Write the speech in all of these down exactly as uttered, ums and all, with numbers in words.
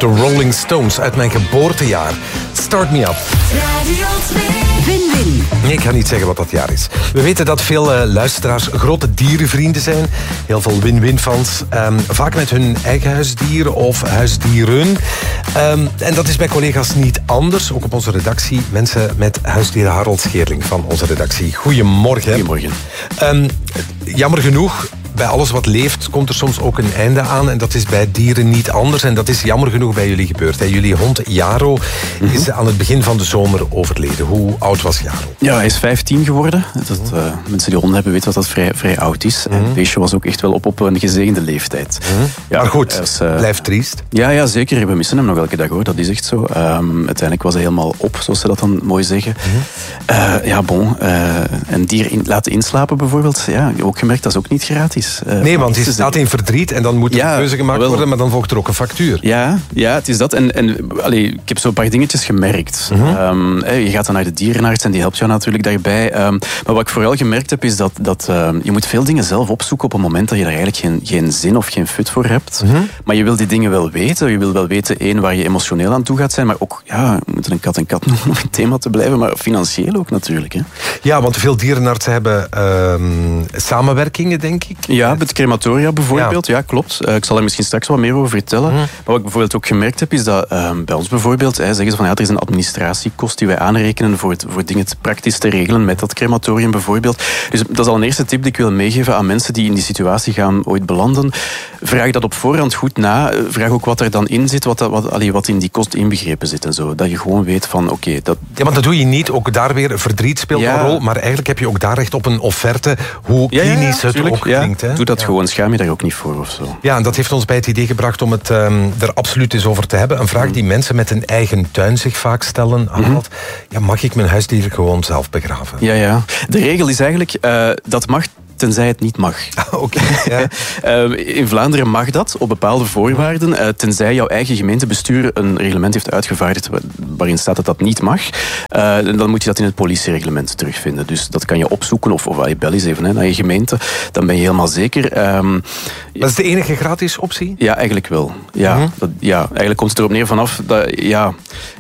de Rolling Stones uit mijn geboortejaar. Start Me Up. Radio twee. Win-win. Nee, ik ga niet zeggen wat dat jaar is. We weten dat veel uh, luisteraars grote dierenvrienden zijn. Heel veel win-win-fans. Um, vaak met hun eigen huisdieren of huisdieren. Um, en dat is bij collega's niet anders. Ook op onze redactie. Mensen met huisdieren. Harold Scheerling van onze redactie. Goedemorgen. Goedemorgen. Um, jammer genoeg... Bij alles wat leeft komt er soms ook een einde aan. En dat is bij dieren niet anders. En dat is jammer genoeg bij jullie gebeurd. Hè. Jullie hond Jaro mm-hmm. is aan het begin van de zomer overleden. Hoe oud was Jaro? Ja, hij is vijftien geworden. Dat, uh, mensen die honden hebben weten dat dat vrij, vrij oud is. Mm-hmm. En het beestje was ook echt wel op, op een gezegende leeftijd. Mm-hmm. Ja, maar goed, was, uh, blijft triest. Ja, ja, zeker. We missen hem nog elke dag, hoor. Dat is echt zo. Um, uiteindelijk was hij helemaal op, zoals ze dat dan mooi zeggen. Mm-hmm. Uh, ja, bon. Uh, een dier in, laten inslapen bijvoorbeeld. Ja, ook gemerkt, dat is ook niet gratis. Uh, nee, want je staat in verdriet en dan moet er ja, een keuze gemaakt wel. worden, maar dan volgt er ook een factuur. Ja, ja het is dat. En, en allee, ik heb zo'n paar dingetjes gemerkt. Mm-hmm. Um, je gaat dan naar de dierenarts en die helpt jou natuurlijk daarbij. Um, maar wat ik vooral gemerkt heb, is dat, dat um, je moet veel dingen zelf opzoeken op een moment dat je daar eigenlijk geen, geen zin of geen fut voor hebt. Mm-hmm. Maar je wil die dingen wel weten. Je wil wel weten, één, waar je emotioneel aan toe gaat zijn, maar ook, ja, we moeten een kat en kat noemen om een thema te blijven, maar financieel ook natuurlijk. Hè. Ja, want veel dierenartsen hebben um, samenwerkingen, denk ik. Ja, het crematoria bijvoorbeeld, ja, ja klopt. Uh, ik zal er misschien straks wat meer over vertellen. Mm. Maar wat ik bijvoorbeeld ook gemerkt heb, is dat uh, bij ons bijvoorbeeld, hè, zeggen ze van ja, er is een administratiekost die wij aanrekenen voor, het, voor dingen te praktisch te regelen met dat crematorium bijvoorbeeld. Dus dat is al een eerste tip die ik wil meegeven aan mensen die in die situatie gaan ooit belanden. Vraag dat op voorhand goed na. Vraag ook wat er dan in zit, wat, wat, allee, wat in die kost inbegrepen zit en zo. Dat je gewoon weet van oké... Okay, dat... Ja, want dat doe je niet. Ook daar weer verdriet speelt ja. een rol. Maar eigenlijk heb je ook daar recht op een offerte. Hoe klinisch ja, ja, ja, het ook ja. klinkt. Hè? Doe dat ja. gewoon. Schaam je daar ook niet voor of zo. Ja, en dat heeft ons bij het idee gebracht om het um, er absoluut eens over te hebben. Een vraag mm. die mensen met een eigen tuin zich vaak stellen. Mm-hmm. Ja, mag ik mijn huisdier gewoon zelf begraven? Ja, ja. De regel is eigenlijk, uh, dat mag tenzij het niet mag. Okay, ja. uh, in Vlaanderen mag dat, op bepaalde voorwaarden, uh, tenzij jouw eigen gemeentebestuur een reglement heeft uitgevaardigd waarin staat dat dat niet mag. Uh, dan moet je dat in het politiereglement terugvinden. Dus dat kan je opzoeken, of, of je bel eens even hè, naar je gemeente. Dan ben je helemaal zeker. Um, dat is de enige gratis optie? Ja, eigenlijk wel. Ja, mm-hmm. dat, ja, eigenlijk komt het erop neer vanaf dat... Ja,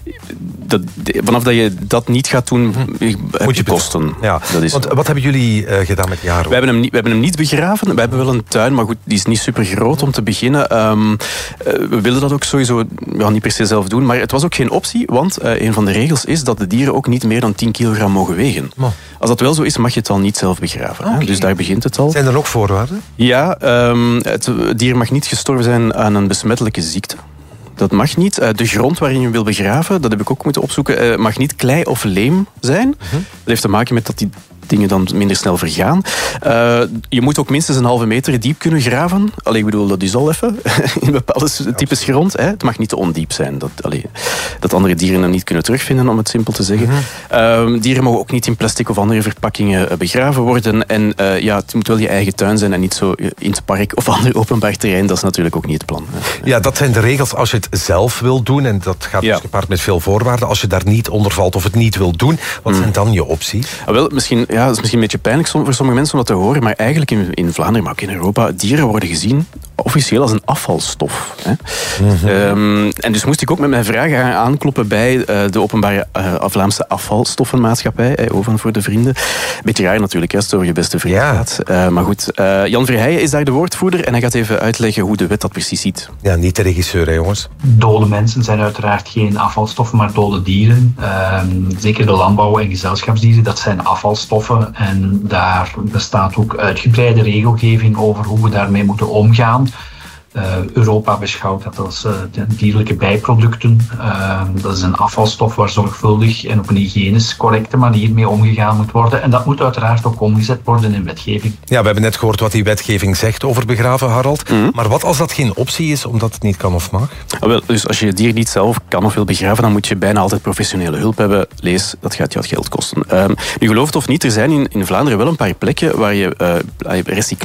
Dat, vanaf dat je dat niet gaat doen, mm-hmm. heb Moet je kosten. Ja. Dat is Want wat hebben jullie uh, gedaan met Jaro? We hebben, hem niet, we hebben hem niet begraven. We hebben wel een tuin, maar goed, die is niet super groot om te beginnen. Um, uh, we wilden dat ook sowieso ja, niet per se zelf doen, maar het was ook geen optie, want uh, een van de regels is dat de dieren ook niet meer dan tien kilogram mogen wegen. Oh. Als dat wel zo is, mag je het al niet zelf begraven. Okay. Dus daar begint het al. Zijn er ook voorwaarden? Ja, um, het dier mag niet gestorven zijn aan een besmettelijke ziekte. Dat mag niet. De grond waarin je wil begraven, dat heb ik ook moeten opzoeken, mag niet klei of leem zijn. Uh-huh. Dat heeft te maken met dat die dingen dan minder snel vergaan. Uh, je moet ook minstens een halve meter diep kunnen graven. Allee, ik bedoel, dat is al even. In bepaalde types grond. Hè. Het mag niet te ondiep zijn. Dat, allee, dat andere dieren hem niet kunnen terugvinden, om het simpel te zeggen. Mm-hmm. Uh, dieren mogen ook niet in plastic of andere verpakkingen begraven worden. En uh, ja, het moet wel je eigen tuin zijn en niet zo in het park of ander openbaar terrein. Dat is natuurlijk ook niet het plan. Hè. Ja, dat zijn de regels als je het zelf wil doen. En dat gaat ja. dus gepaard met veel voorwaarden. Als je daar niet onder valt of het niet wil doen, wat mm. zijn dan je opties? Ah, wel, misschien... Ja, dat is misschien een beetje pijnlijk voor sommige mensen om dat te horen, maar eigenlijk in, in Vlaanderen, maar ook in Europa, dieren worden gezien officieel als een afvalstof. Hè. Mm-hmm. Um, en dus moest ik ook met mijn vragen gaan aankloppen bij uh, de openbare uh, Vlaamse afvalstoffenmaatschappij, eh, Oven voor de Vrienden. Beetje raar natuurlijk, als het over je beste vriend ja. gaat. Uh, maar goed, uh, Jan Verheijen is daar de woordvoerder en hij gaat even uitleggen hoe de wet dat precies ziet. Ja, niet de regisseur, hè, jongens. Dode mensen zijn uiteraard geen afvalstoffen, maar dode dieren. Uh, zeker de landbouw- en gezelschapsdieren, dat zijn afvalstoffen. En daar bestaat ook uitgebreide regelgeving over hoe we daarmee moeten omgaan. Uh, Europa beschouwt dat als uh, dierlijke bijproducten. Uh, dat is een afvalstof waar zorgvuldig en op een hygiënisch correcte manier mee omgegaan moet worden. En dat moet uiteraard ook omgezet worden in wetgeving. Ja, we hebben net gehoord wat die wetgeving zegt over begraven, Harold. Mm-hmm. Maar wat als dat geen optie is, omdat het niet kan of mag? Ah, wel, dus als je het dier niet zelf kan of wil begraven, dan moet je bijna altijd professionele hulp hebben. Lees, dat gaat je wat geld kosten. Um, nu geloof het of niet, er zijn in, in Vlaanderen wel een paar plekken waar je uh, recyclage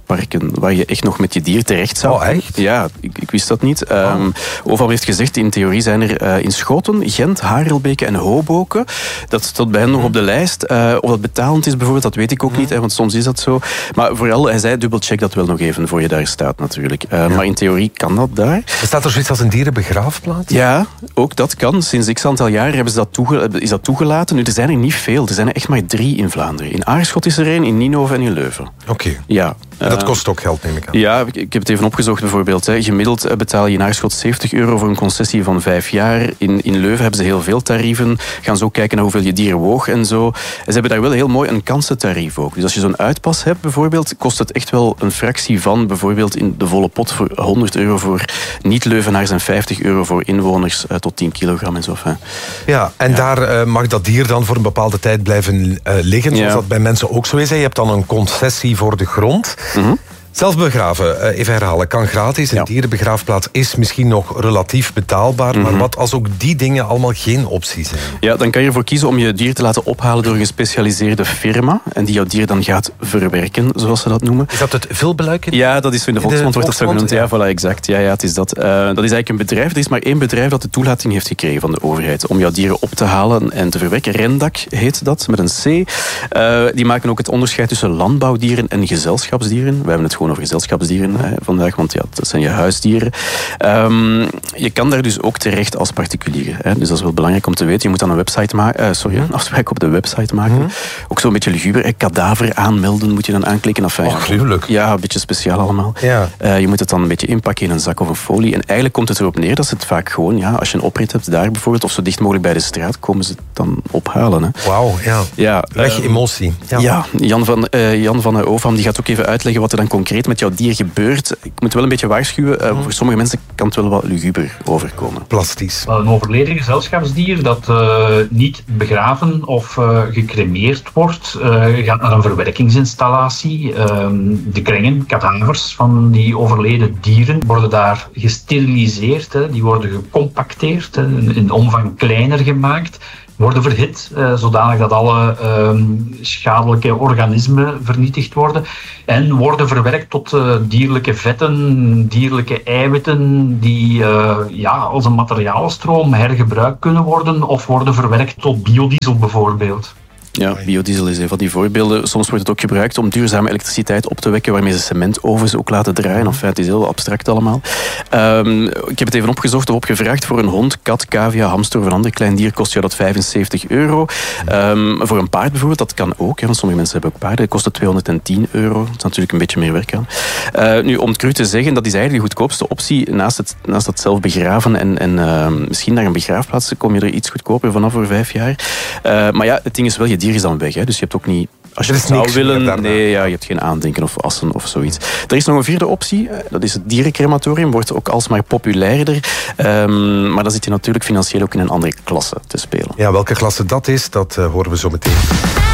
dierenparken waar je echt nog met je dier terecht zou. Oh, echt? Ja, ik, ik wist dat niet. Um, oh. Overal heeft gezegd, in theorie zijn er uh, in Schoten, Gent, Harelbeke en Hoboken. Dat staat bij hen nog op de lijst. Uh, of dat betalend is bijvoorbeeld, dat weet ik ook niet, hè, want soms is dat zo. Maar vooral, hij zei, dubbelcheck dat wel nog even voor je daar staat natuurlijk. Uh, ja. Maar in theorie kan dat daar. Bestaat er zoiets als een dierenbegraafplaats? Ja, ook dat kan. Sinds x aantal jaar hebben ze dat toege- is dat toegelaten. Nu, er zijn er niet veel. Er zijn er echt maar drie in Vlaanderen. In Aarschot is er één, in Ninove en in Leuven. Oké. Okay. Ja. En dat kost ook geld, neem ik aan. Ja, ik heb het even opgezocht bijvoorbeeld. Hè. Gemiddeld betaal je in Aarschot zeventig euro voor een concessie van vijf jaar. In, in Leuven hebben ze heel veel tarieven. Gaan zo kijken naar hoeveel je dier woog en zo. En ze hebben daar wel heel mooi een kansentarief ook. Dus als je zo'n uitpas hebt bijvoorbeeld, kost het echt wel een fractie van bijvoorbeeld in de volle pot voor honderd euro voor niet-Leuvenaars en vijftig euro voor inwoners uh, tot tien kilogram en zo. Hè. Ja, en ja. daar uh, mag dat dier dan voor een bepaalde tijd blijven uh, liggen, zoals ja. dat bij mensen ook zo is. Hè. Je hebt dan een concessie voor de grond. Mm-hmm. Zelf begraven, even herhalen, kan gratis. Een ja. dierenbegraafplaats is misschien nog relatief betaalbaar. Mm-hmm. Maar wat als ook die dingen allemaal geen optie zijn? Ja, dan kan je ervoor kiezen om je dier te laten ophalen door een gespecialiseerde firma. En die jouw dier dan gaat verwerken, zoals ze dat noemen. Is dat het vulbeluik? Ja, dat is zo in de volksmond wordt dat zo genoemd. Ja, voilà, exact. Ja, ja, het is dat. Uh, dat is eigenlijk een bedrijf. Er is maar één bedrijf dat de toelating heeft gekregen van de overheid om jouw dieren op te halen en te verwerken. Rendak heet dat, met een C. Uh, die maken ook het onderscheid tussen landbouwdieren en gezelschapsdieren. We hebben het gewoon over gezelschapsdieren hè, vandaag, want ja, dat zijn je huisdieren. Um, je kan daar dus ook terecht als particulier. Hè. Dus dat is wel belangrijk om te weten. Je moet dan een website maken, uh, sorry, een afspraak op de website maken. Mm-hmm. Ook zo'n beetje luguber. Hè. Kadaver aanmelden moet je dan aanklikken. Enfin, oh, gruwelijk. Ja, een beetje speciaal allemaal. Ja. Uh, je moet het dan een beetje inpakken in een zak of een folie. En eigenlijk komt het erop neer dat ze het vaak gewoon, ja, als je een oprit hebt daar bijvoorbeeld, of zo dicht mogelijk bij de straat, komen ze het dan ophalen. Hè. Wauw, ja. ja. Leg uh, emotie. Ja, ja Jan van, uh, Jan van uh, Ovam die gaat ook even uitleggen wat er dan concreet met jouw dier gebeurt. Ik moet wel een beetje waarschuwen. Uh, mm. Voor sommige mensen kan het wel wat luguber overkomen. Plastisch. Een overleden gezelschapsdier dat uh, niet begraven of uh, gecremeerd wordt, uh, gaat naar een verwerkingsinstallatie. Uh, de krengen, kadavers van die overleden dieren worden daar gesteriliseerd. Hè. Die worden gecompacteerd, hè, in omvang kleiner gemaakt. Worden verhit, eh, zodanig dat alle eh, schadelijke organismen vernietigd worden. En worden verwerkt tot uh, dierlijke vetten, dierlijke eiwitten die uh, ja, als een materiaalstroom hergebruikt kunnen worden of worden verwerkt tot biodiesel bijvoorbeeld. Ja, biodiesel is een van die voorbeelden. Soms wordt het ook gebruikt om duurzame elektriciteit op te wekken, waarmee ze cementovens ook laten draaien. Enfin, het is heel abstract allemaal. Um, ik heb het even opgezocht of opgevraagd. Voor een hond, kat, cavia, hamster of een ander klein dier kost je dat vijfenzeventig euro. Um, voor een paard bijvoorbeeld, dat kan ook. Hè, want sommige mensen hebben ook paarden. Kost het tweehonderdtien euro. Dat is natuurlijk een beetje meer werk aan. Uh, nu, om het cru te zeggen, dat is eigenlijk de goedkoopste optie. Naast het, naast het zelf begraven en, en uh, misschien naar een begraafplaats kom je er iets goedkoper vanaf voor vijf jaar. Uh, maar ja, het ding is wel, je dier is dan weg. Hè, dus je hebt ook niet... Als je het zou willen, nee, ja, je hebt geen aandenken of assen of zoiets. Er is nog een vierde optie, dat is het dierencrematorium, wordt ook alsmaar populairder. Um, maar dan zit je natuurlijk financieel ook in een andere klasse te spelen. Ja, welke klasse dat is, dat uh, horen we zo meteen.